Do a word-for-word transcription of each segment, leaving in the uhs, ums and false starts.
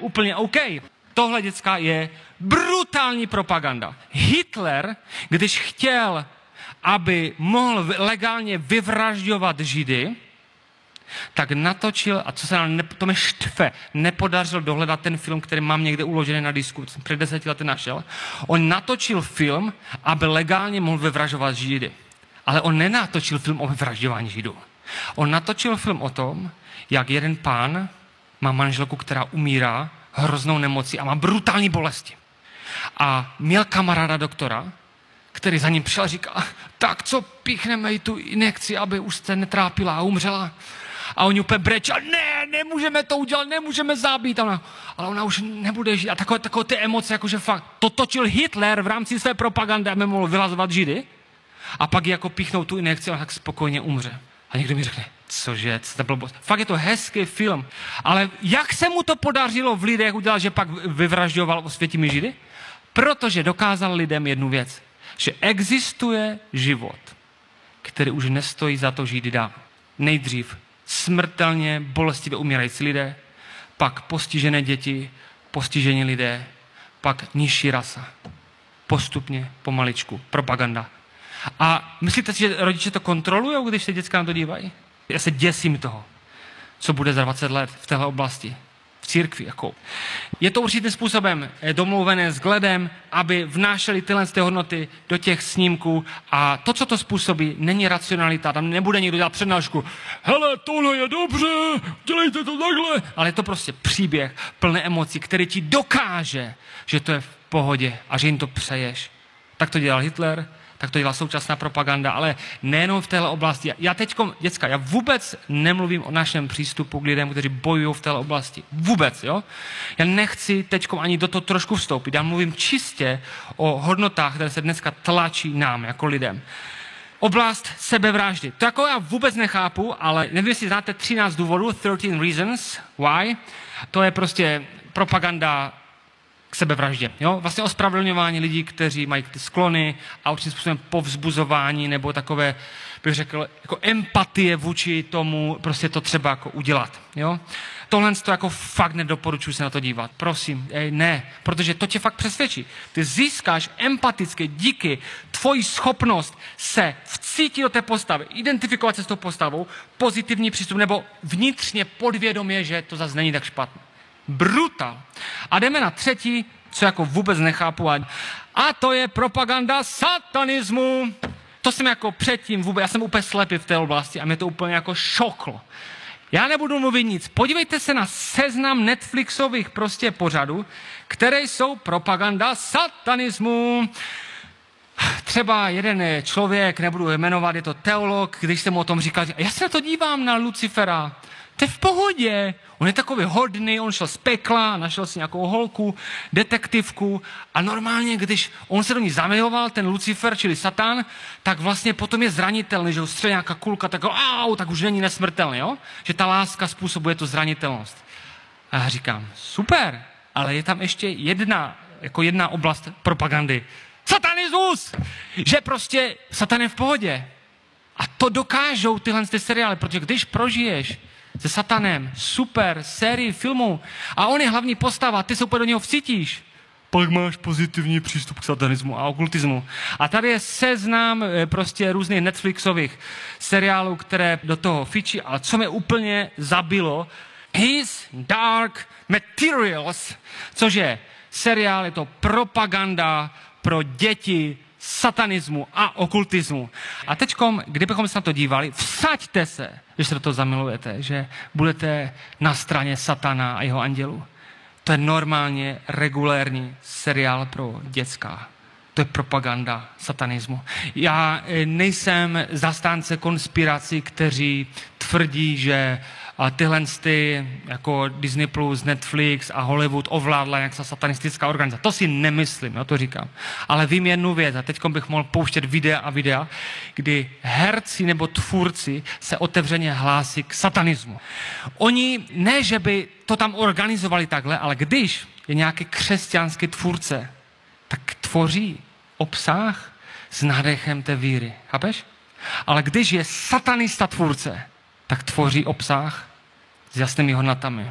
úplně OK. Tohle, děcka, je brutální propaganda. Hitler, když chtěl, aby mohl legálně vyvražďovat Židy, tak natočil, a co se nám, ne, to mě štve, nepodařilo dohledat ten film, který mám někde uložený na disku, jsem před deseti lety našel. On natočil film, aby legálně mohl vyvražďovat Židy. Ale on nenatočil film o vyvražďování Židů. On natočil film o tom, jak jeden pán má manželku, která umírá hroznou nemocí a má brutální bolesti. A měl kamaráda doktora, který za ním přišel a říká, tak co, píchneme jí tu injekci, aby už se netrápila a umřela. A oni úplně brečí, ne, nemůžeme to udělat, nemůžeme zabít. A ona, ale ona už nebude žít. A takové, takové ty emoce, jakože fakt, to točil Hitler v rámci své propagandy, aby mohl vyhazovat Židy. A pak jako píchnou tu injekci a tak spokojně umře. A někdo mi řekne, cože, co to blbost. Fakt je to hezký film. Ale jak se mu to podařilo v lidech udělat, že pak vyvražďoval osvětimi Židy? Protože dokázal lidem jednu věc. Že existuje život, který už nestojí za to žít dál. Nejdřív smrtelně, bolestivě umírající lidé, pak postižené děti, postižení lidé, pak nižší rasa. Postupně, pomaličku, propaganda. A myslíte si, že rodiče to kontrolují, když se děcka na to dívají? Já se děsím toho, co bude za dvacet let v téhle oblasti. V církvi, jako. Je to určitým způsobem domluvené s Gledem, aby vnášeli tyhle ty hodnoty do těch snímků a to, co to způsobí, není racionalita. Tam nebude někdo dělat přednášku. Hele, tohle je dobře, dělejte to takhle. Ale je to prostě příběh plný emocí, který ti dokáže, že to je v pohodě a že jim to přeješ. Tak to dělal Hitler, tak to dělá současná propaganda, ale nejenom v téhle oblasti. Já teďko, děcka, já vůbec nemluvím o našem přístupu k lidem, kteří bojují v téhle oblasti. Vůbec, jo? Já nechci teďko ani do toho trošku vstoupit. Já mluvím čistě o hodnotách, které se dneska tlačí nám, jako lidem. Oblast sebevraždy. To jako já vůbec nechápu, ale nevím, jestli znáte třináct důvodů, thirteen reasons why. To je prostě propaganda k sebevraždě. Jo? Vlastně ospravedlňování lidí, kteří mají ty sklony a určitým způsobem povzbuzování nebo takové, bych řekl, jako empatie vůči tomu, prostě to třeba jako udělat. Jo? Tohle to jako fakt nedoporučuji se na to dívat. Prosím, ej, ne, protože to tě fakt přesvědčí. Ty získáš empaticky díky tvoji schopnost se vcítit do té postavy, identifikovat se s tou postavou, pozitivní přístup nebo vnitřně podvědomě, že to zase není tak špatné. Brutal. A jdeme na třetí, co jako vůbec nechápu. A to je propaganda satanismu. To jsem jako předtím vůbec, já jsem úplně slepý v té oblasti a mě to úplně jako šoklo. Já nebudu mluvit nic. Podívejte se na seznam Netflixových prostě pořadů, které jsou propaganda satanismu. Třeba jeden člověk, nebudu jmenovat, je to teolog, když jsem mu o tom říkal, já se na to dívám na Lucifera. To je v pohodě. On je takový hodný, on šel z pekla, našel si nějakou holku, detektivku a normálně, když on se do ní zamiloval, ten Lucifer, čili Satan, tak vlastně potom je zranitelný, že ho střelí nějaká kulka, tak, au, tak už není nesmrtelný, jo? Že ta láska způsobuje tu zranitelnost. A já říkám, super, ale je tam ještě jedna, jako jedna oblast propagandy. Satanismus! Že prostě Satan je v pohodě. A to dokážou tyhle ty seriály, protože když prožiješ se Satanem, super, sérii filmů a on je hlavní postava, ty se úplně do něho vcítíš, pak máš pozitivní přístup k satanismu a okultismu. A tady je seznam prostě různých Netflixových seriálů, které do toho fičí, ale co mě úplně zabilo, His Dark Materials, což je seriál, je to propaganda pro děti, satanismu a okultismu. A teďkom, kdybychom se na to dívali, vsaďte se, když se do toho zamilujete, že budete na straně Satana a jeho andělů. To je normálně regulérní seriál pro dětská. To je propaganda satanismu. Já nejsem zastánce konspirací, kteří tvrdí, že tyhle ty, jako Disney plus, Netflix a Hollywood ovládla nějaká satanistická organizace. To si nemyslím, já to říkám. Ale vím jednu věc a teď bych mohl pouštět videa a videa, kdy herci nebo tvůrci se otevřeně hlásí k satanismu. Oni ne, že by to tam organizovali takhle, ale když je nějaký křesťanský tvůrce, tak tvoří obsah s nádechem té víry. Chápeš? Ale když je satanista tvůrce, tak tvoří obsah s jasnými hodnotami.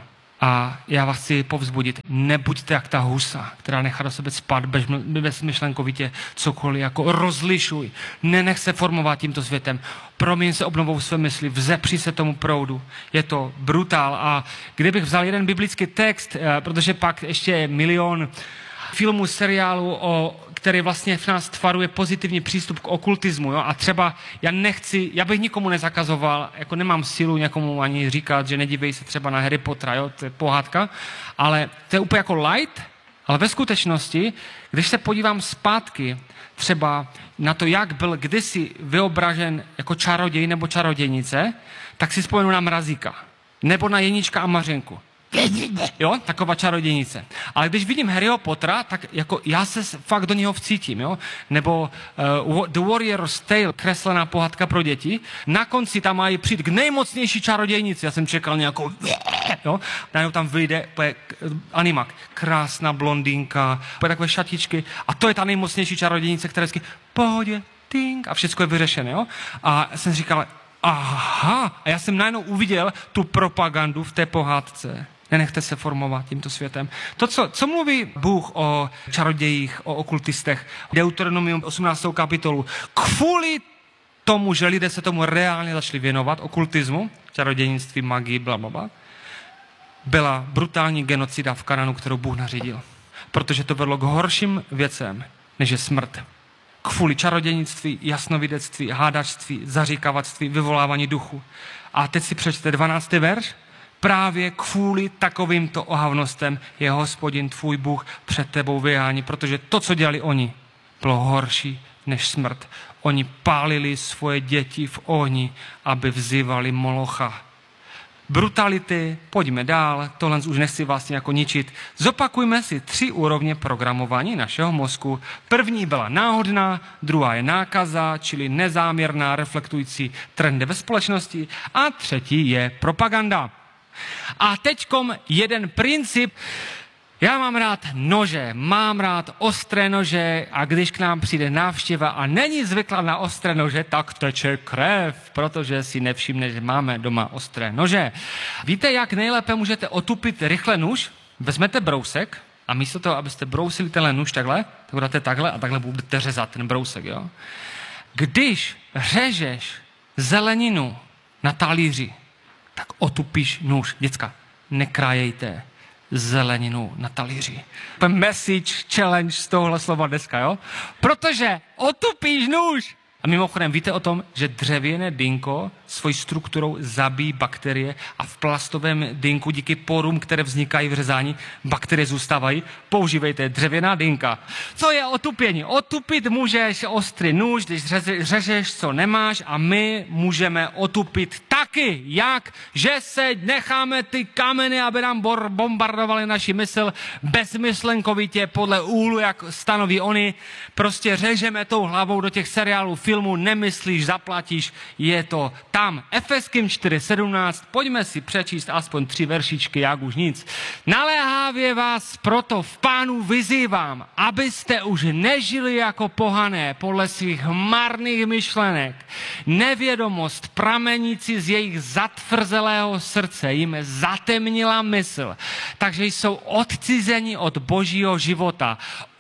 A já vás chci povzbudit, nebuďte jak ta husa, která nechá do sebe spát bezmyšlenkovitě cokoliv, jako rozlišuj, nenech se formovat tímto světem, proměň se obnovou své mysli, vzepři se tomu proudu. Je to brutál. A kdybych vzal jeden biblický text, protože pak ještě je milion filmů, seriálů, o, který vlastně v nás tvaruje pozitivní přístup k okultismu. Jo? A třeba já nechci, já bych nikomu nezakazoval, jako nemám sílu někomu ani říkat, že nedívej se třeba na Harry Pottera, jo? To je pohádka, ale to je úplně jako light, ale ve skutečnosti, když se podívám zpátky třeba na to, jak byl kdysi vyobražen jako čaroděj nebo čarodějnice, tak si vzpomenu na Mrazíka. Nebo na Jenička a Mařenku. Jo, taková čarodějnice. Ale když vidím Harryho Pottera, tak jako já se fakt do něho vcítím, jo. Nebo uh, The Warrior's Tale, kreslená pohádka pro děti. Na konci tam mají přijít k nejmocnější čarodějnici. Já jsem čekal nějakou, jo. Najednou tam vyjde animák. Krásná blondýnka, takové šatičky. A to je ta nejmocnější čarodějnice, která vždycky pohodě, ting, a všechno je vyřešené, jo. A jsem říkal, aha, a já jsem najednou uviděl tu propagandu v té pohádce. Nenechte se formovat tímto světem. To, co, co mluví Bůh o čarodějích, o okultistech, Deuteronomium osmnáctou kapitolu. Kvůli tomu, že lidé se tomu reálně začali věnovat, okultismu, čarodějnictví, magii, blablabla, byla brutální genocida v Kananu, kterou Bůh nařídil. Protože to vedlo k horším věcem, než je smrt. Kvůli čarodějnictví, jasnovidectví, hádačství, zaříkavactví, vyvolávání duchu. A teď si přečte dvanáctý verš. Právě kvůli takovýmto ohavnostem je Hospodin tvůj Bůh před tebou vyhání, protože to, co dělali oni, bylo horší než smrt. Oni pálili svoje děti v ohni, aby vzývali Molocha. Brutality, pojďme dál, tohle už nechci vlastně jako ničit. Zopakujme si tři úrovně programování našeho mozku. První byla náhodná, druhá je nákaza, čili nezáměrná, reflektující trendy ve společnosti, a třetí je propaganda. A teďkom jeden princip. Já mám rád nože, mám rád ostré nože a když k nám přijde návštěva a není zvyklá na ostré nože, tak teče krev, protože si nevšimne, že máme doma ostré nože. Víte, jak nejlépe můžete otupit rychle nůž? Vezmete brousek a místo toho, abyste brousili tenhle nůž takhle, tak ho dáte takhle a takhle budete řezat ten brousek. Jo? Když řežeš zeleninu na talíři, tak otupíš nůž. Děcka, nekrájejte zeleninu na talíři. Message, challenge z tohohle slova dneska, jo? Protože otupíš nůž. A mimochodem, víte o tom, že dřevěné dýnko svojí strukturou zabíjí bakterie a v plastovém dýnku díky porům, které vznikají v řezání, bakterie zůstávají. Používejte dřevěná dýnka. Co je otupění? Otupit můžeš ostrý nůž, když řežeš, co nemáš, a my můžeme otupit taky. Jak? Že se necháme ty kameny, aby nám bombardovali naši mysl bezmyšlenkovitě podle úhlu, jak stanoví oni. Prostě řežeme tou hlavou do těch seriálů, filmů, nemyslíš, zaplatíš, je to tam. Efeským čtyři sedmnáct, pojďme si přečíst aspoň tři veršičky, jak už nic. Naléhavě vás proto v Pánu vyzývám, abyste už nežili jako pohané podle svých marných myšlenek. Nevědomost pramenící z jejich zatvrzelého srdce jim zatemnila mysl, takže jsou odcizeni od božího života.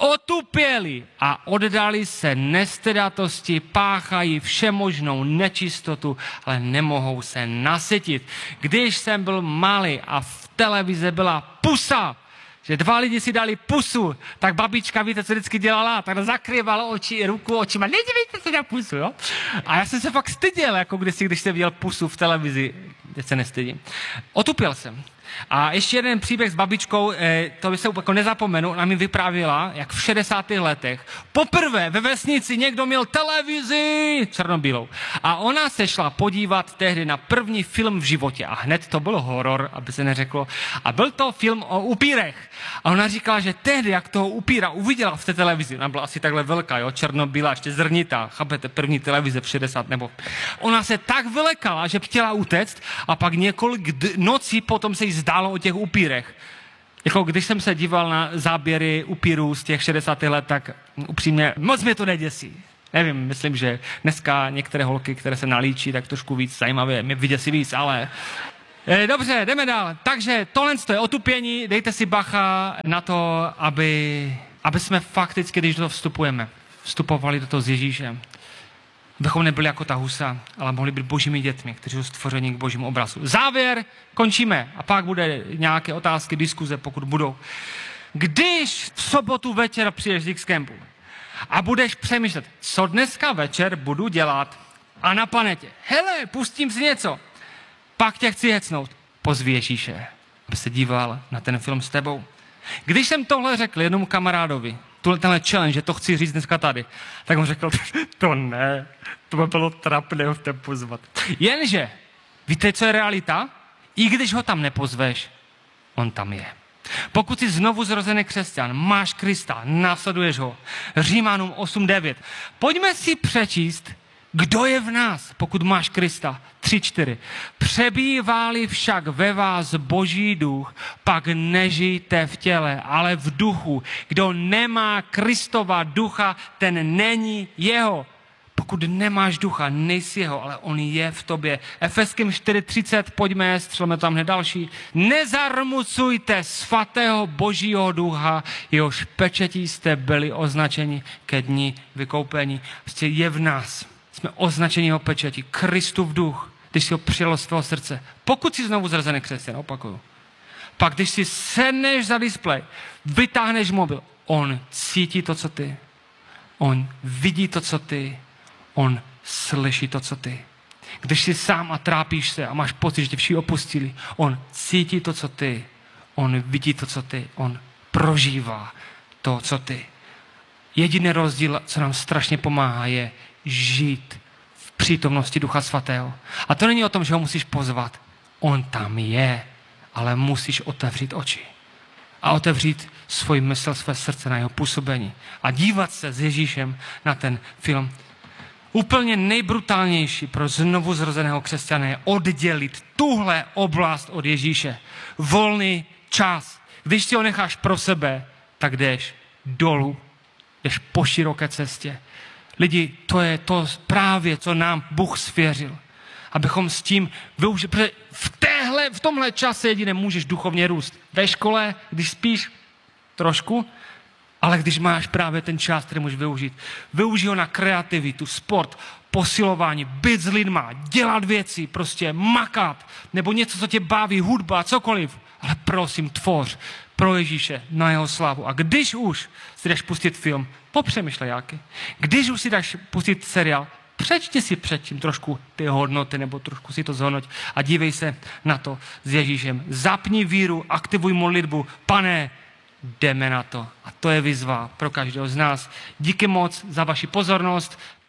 Otupěli a oddali se nestydatosti, páchají všemožnou nečistotu, ale nemohou se nasytit. Když jsem byl malý a v televizi byla pusa, že dva lidi si dali pusu, tak babička, víte, co vždycky dělala? Tak zakrývala oči, ruku očima, nedívejte se na pusu, jo? A já jsem se fakt styděl, jako kdysi, když jsem viděl pusu v televizi. Teď se nestydím. Otupěl jsem. A ještě jeden příběh s babičkou, to by se úplně nezapomenu, ona mi vyprávěla, jak v šedesátých letech poprvé ve vesnici někdo měl televizi černobílou. A ona se šla podívat tehdy na první film v životě. A hned to byl horor, aby se neřeklo. A byl to film o upírech. A ona říkala, že tehdy, jak toho upíra uviděla v té televizi, ona byla asi takhle velká, jo, černobílá, ještě zrnitá, chápete, první televize v šedesátých nebo. Ona se tak vylekala, že chtěla utéct, a pak několik d- nocí potom se jí zdálo o těch upírech. Jako když jsem se díval na záběry upírů z těch šedesátých let, tak upřímně moc mě to neděsí. Nevím, myslím, že dneska některé holky, které se nalíčí, tak trošku víc zajímavé, mě vyděsí víc, ale E, dobře, jdeme dál. Takže tohle je otupění, dejte si bacha na to, aby, aby jsme fakticky, když do toho vstupujeme, vstupovali do toho s Ježíšem. Abychom nebyli jako ta husa, ale mohli být božími dětmi, kteří jsou stvořeni k božímu obrazu. Závěr, končíme. A pak bude nějaké otázky, diskuze, pokud budou. Když v sobotu večer přijdeš z X-Campu a budeš přemýšlet, co dneska večer budu dělat a na planetě, hele, pustím si něco, pak tě chci hecnout, pozvi Ježíše, aby se díval na ten film s tebou. Když jsem tohle řekl jednomu kamarádovi, tenhle challenge, že to chci říct dneska tady, tak on řekl, to ne, to by bylo trapné ho v té pozvat. Jenže, víte, co je realita? I když ho tam nepozveš, on tam je. Pokud jsi znovu zrozený křesťan, máš Krista, následuješ ho. Římanům osm devět. Pojďme si přečíst, kdo je v nás, pokud máš Krista. tři čtyři. Přebývá-li však ve vás Boží duch, pak nežijte v těle, ale v duchu. Kdo nemá Kristova ducha, ten není jeho. Pokud nemáš ducha, nejsi jeho, ale on je v tobě. Efeským čtyři třicet, pojďme, střelme tam hned další. Nezarmucujte svatého Božího ducha, jehož pečetí jste byli označeni ke dni vykoupení. Prostě je v nás. Jsme označeni jeho pečetí. Kristův duch, když si ho přijal do svého srdce. Pokud jsi znovu zrozený křesťan, opakuju. Pak když si sedneš za displej, vytáhneš mobil, on cítí to, co ty. On vidí to, co ty. On slyší to, co ty. Když jsi sám a trápíš se a máš pocit, že tě všichni opustili, on cítí to, co ty. On vidí to, co ty. On prožívá to, co ty. Jediný rozdíl, co nám strašně pomáhá, je žít v přítomnosti Ducha Svatého. A to není o tom, že ho musíš pozvat. On tam je, ale musíš otevřít oči. A otevřít svůj mysl, své srdce na jeho působení. A dívat se s Ježíšem na ten film. Úplně nejbrutálnější pro znovu zrozeného křesťana je oddělit tuhle oblast od Ježíše. Volný čas. Když si ho necháš pro sebe, tak jdeš dolů. Jdeš po široké cestě. Lidi, to je to právě, co nám Bůh svěřil. Abychom s tím využili. Protože v, téhle, v tomhle čase jedině můžeš duchovně růst. Ve škole, když spíš trošku, ale když máš právě ten čas, který můžeš využít. Využij ho na kreativitu, sport, posilování, být s lidma, dělat věci, prostě makat, nebo něco, co tě baví, hudba, cokoliv. Ale prosím, tvoř pro Ježíše na jeho slavu. A když už si jdeš pustit film, popřemýšlej jaký. Když už si jdeš pustit seriál, přečti si předtím trošku ty hodnoty, nebo trošku si to zhodnoť a dívej se na to s Ježíšem. Zapni víru, aktivuj modlitbu. Pane, jdeme na to. A to je výzva pro každého z nás. Díky moc za vaši pozornost.